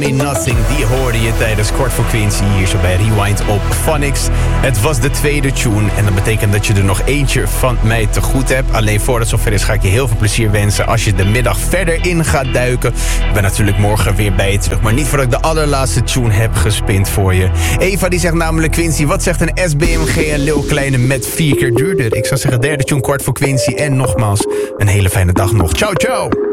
Nothing, die hoorde je tijdens Kort voor Quincy hier zo bij Rewind op Phonics. Het was de tweede tune en dat betekent dat je er nog eentje van mij te goed hebt. Alleen voordat het zover is ga ik je heel veel plezier wensen als je de middag verder in gaat duiken. Ik ben natuurlijk morgen weer bij je terug, maar niet voordat ik de allerlaatste tune heb gespind voor je. Eva die zegt namelijk Quincy, wat zegt een SBMG en Lil Kleine met 4 keer duurder? Ik zou zeggen derde tune Kort voor Quincy en nogmaals een hele fijne dag nog. Ciao, ciao!